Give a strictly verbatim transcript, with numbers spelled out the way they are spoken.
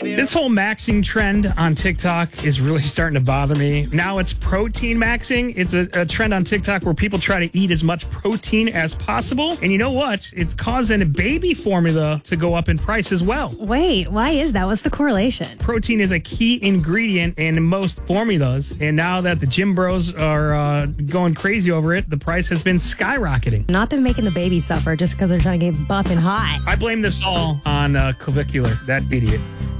This whole maxing trend on TikTok is really starting to bother me. Now it's protein maxing. It's a, a trend on TikTok where people try to eat as much protein as possible. And you know what? It's causing baby formula to go up in price as well. Wait, why is that? What's the correlation? Protein is a key ingredient in most formulas. And now that the gym bros are uh, going crazy over it, the price has been skyrocketing. Not them making the baby suffer just because they're trying to get buff and hot. I blame this all on uh, Clavicular, that idiot.